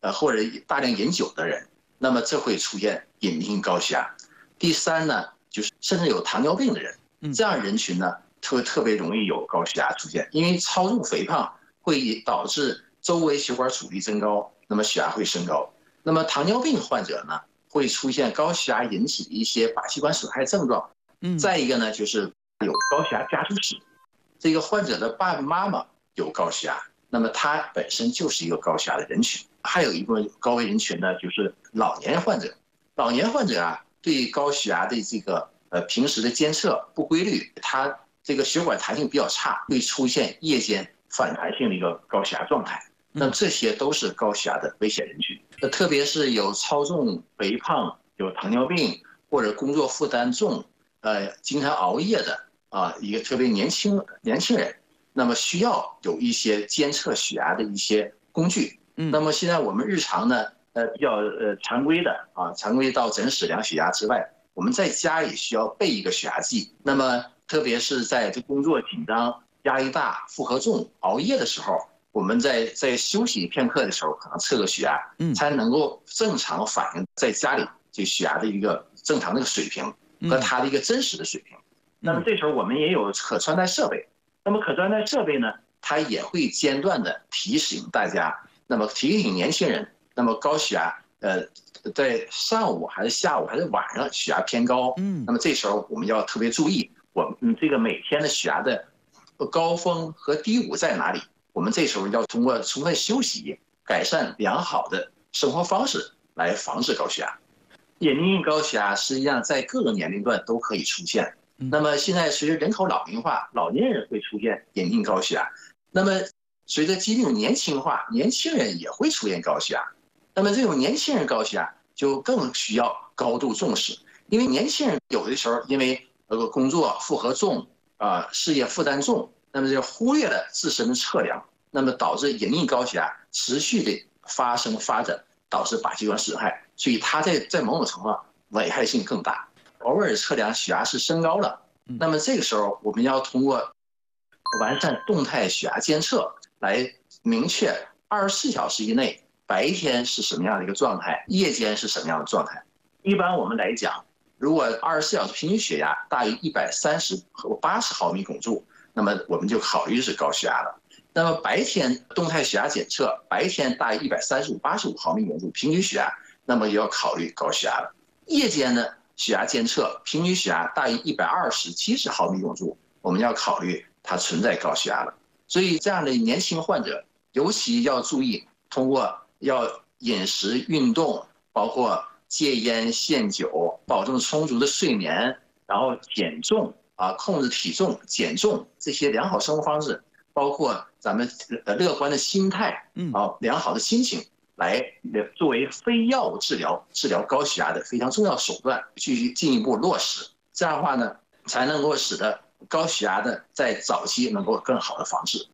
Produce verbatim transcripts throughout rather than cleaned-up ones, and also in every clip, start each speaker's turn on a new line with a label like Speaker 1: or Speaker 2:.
Speaker 1: 呃或者大量饮酒的人，那么这会出现隐性高血压。第三呢，就是甚至有糖尿病的人，这样人群呢特特别容易有高血压出现，因为超重肥胖会导致周围血管阻力增高，那么血压会升高。那么糖尿病患者呢，会出现高血压引起的一些靶器官损害症状。再一个呢，就是有高血压家族史，这个患者的爸爸妈妈有高血压，那么他本身就是一个高血压的人群。还有一部分高危人群呢，就是老年患者。老年患者啊，对高血压的这个呃平时的监测不规律，他这个血管弹性比较差，会出现夜间反弹性的一个高血压状态。那么这些都是高血压的危险人群。那特别是有超重、肥胖、有糖尿病或者工作负担重、呃经常熬夜的啊，一个特别年轻年轻人，那么需要有一些监测血压的一些工具。那么现在我们日常呢，呃比较呃常规的啊，常规到诊室量血压之外，我们在家也需要备一个血压计。那么特别是在这工作紧张、压力大、负荷重、熬夜的时候，我们在在休息片刻的时候，可能测个血压，才能够正常反映在家里这血压的一个正常的一个水平和它的一个真实的水平。那么这时候我们也有可穿戴设备，那么可穿戴设备呢，它也会间断的提醒大家，那么提醒年轻人，那么高血压，呃，在上午还是下午还是晚上血压偏高，那么这时候我们要特别注意，我们这个每天的血压的高峰和低谷在哪里？我们这时候要通过充分休息，改善良好的生活方式来防治高血压。隐匿性高血压实际上在各个年龄段都可以出现。那么现在随着人口老龄化，老年人会出现隐匿高血压。那么随着疾病年轻化，年轻人也会出现高血压。那么这种年轻人高血压就更需要高度重视，因为年轻人有的时候因为呃工作负荷重啊、呃，事业负担重，那么就忽略了自身的测量，那么导致隐匿高血压持续的发生发展，导致靶器官损害，所以它在在某种程度上危害性更大。偶尔测量血压是升高了，那么这个时候我们要通过完善动态血压监测来明确二十四小时以内白天是什么样的一个状态，夜间是什么样的状态。一般我们来讲，如果二十四小时平均血压大于一百三十和八十毫米汞柱，那么我们就考虑是高血压了。那么白天动态血压检测，白天大于一百三十五、八十五毫米汞柱平均血压，那么也要考虑高血压了。夜间呢，血压监测平均血压大于一百二十、七十毫米汞柱，我们要考虑它存在高血压了。所以这样的年轻患者尤其要注意，通过要饮食、运动，包括戒烟限酒，保证充足的睡眠，然后减重啊，控制体重、减重这些良好生活方式，包括咱们呃乐观的心态啊，良好的心情，来作为非药物治疗治疗高血压的非常重要手段，去进一步落实。这样的话呢，才能够使得高血压的在早期能够更好的防治。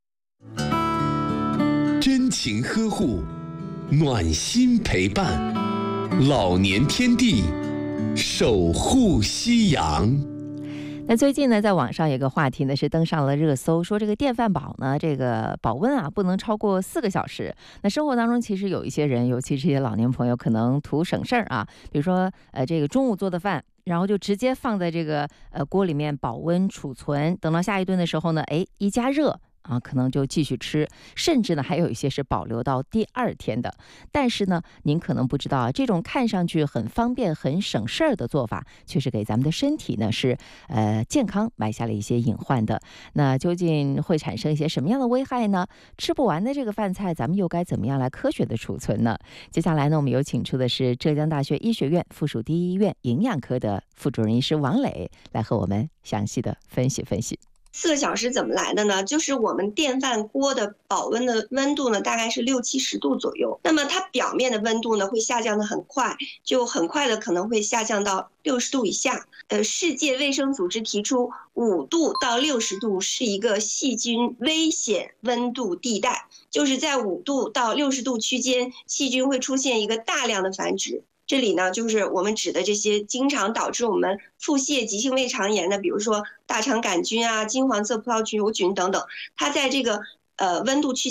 Speaker 2: 真情呵护，暖心陪伴，老年天地守护夕阳。
Speaker 3: 那最近呢，在网上有个话题呢是登上了热搜，说这个电饭煲呢，这个保温啊不能超过四个小时。那生活当中其实有一些人，尤其是一些老年朋友，可能图省事儿啊，比如说呃这个中午做的饭，然后就直接放在这个呃锅里面保温储存，等到下一顿的时候呢，哎一加热。啊，可能就继续吃，甚至呢还有一些是保留到第二天的。但是呢，您可能不知道啊，这种看上去很方便、很省事儿的做法，却是给咱们的身体呢是呃健康埋下了一些隐患的。那究竟会产生一些什么样的危害呢？吃不完的这个饭菜，咱们又该怎么样来科学的储存呢？接下来呢，我们有请出的是浙江大学医学院附属第一医院营养科的副主任医师王磊，来和我们详细的分析分析。
Speaker 4: 四个小时怎么来的呢？就是我们电饭锅的保温的温度呢，大概是六七十度左右。那么它表面的温度呢，会下降的很快，就很快的可能会下降到六十度以下。呃，世界卫生组织提出，五度到六十度是一个细菌危险温度地带，就是在五度到六十度区间，细菌会出现一个大量的繁殖。这里呢，就是我们指的这些经常导致我们腹泻、急性胃肠炎的，比如说大肠杆菌啊、金黄色葡萄球菌等等，它在这个呃温度区